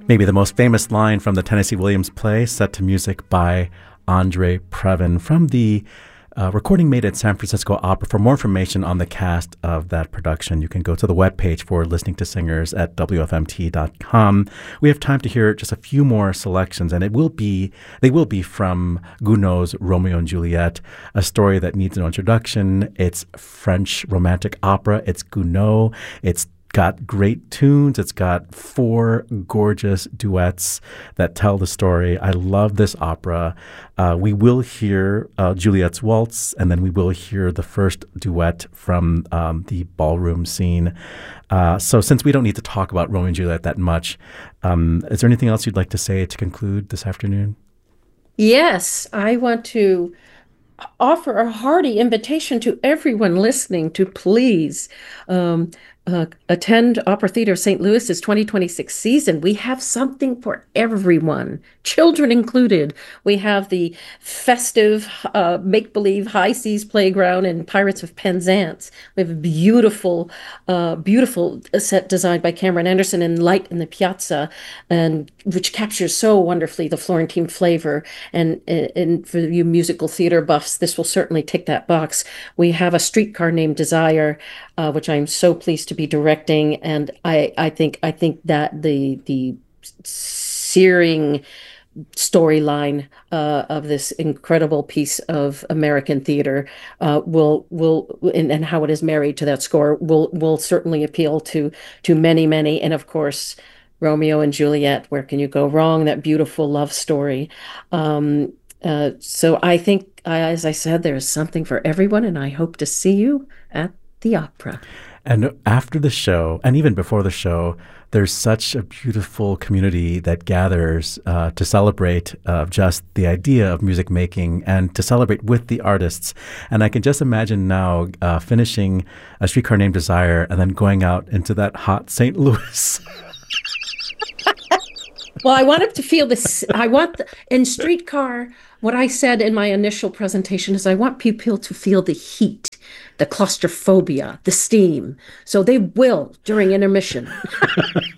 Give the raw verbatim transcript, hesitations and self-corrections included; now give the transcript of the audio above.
maybe the most famous line from the Tennessee Williams play, set to music by Andre Previn from the uh, recording made at San Francisco Opera. For more information on the cast of that production, you can go to the webpage for Listening to Singers at W F M T dot com. We have time to hear just a few more selections, and it will be they will be from Gounod's Romeo and Juliet, a story that needs no introduction. It's French romantic opera. It's Gounod. It's got great tunes. It's got four gorgeous duets that tell the story. I love this opera. Uh, we will hear uh, Juliet's Waltz, and then we will hear the first duet from um, the ballroom scene. Uh, so since we don't need to talk about Romeo and Juliet that much, um, is there anything else you'd like to say to conclude this afternoon? Yes, I want to offer a hearty invitation to everyone listening to please um, uh, attend Opera Theater of Saint Louis's twenty twenty-six season. We have something for everyone, children included. We have the festive uh, make-believe high seas playground and Pirates of Penzance. We have a beautiful, uh, beautiful set designed by Cameron Anderson and Light in the Piazza, and which captures so wonderfully the Florentine flavor. And, and for you musical theater buffs, this will certainly tick that box. We have a Streetcar Named Desire, uh, which I'm so pleased to be directing, and I, I think I think that the the searing storyline uh, of this incredible piece of American theater uh, will will and, and how it is married to that score will will certainly appeal to to many many. And of course, Romeo and Juliet, where can you go wrong? That beautiful love story. Um, uh, so I think, as I said, there is something for everyone, and I hope to see you at the opera. And after the show, and even before the show, there's such a beautiful community that gathers uh, to celebrate uh, just the idea of music making and to celebrate with the artists. And I can just imagine now uh, finishing A Streetcar Named Desire and then going out into that hot Saint Louis. Well, I want him to feel this. I want the, in Streetcar, what I said in my initial presentation is I want people to feel the heat, the claustrophobia, the steam. So they will during intermission.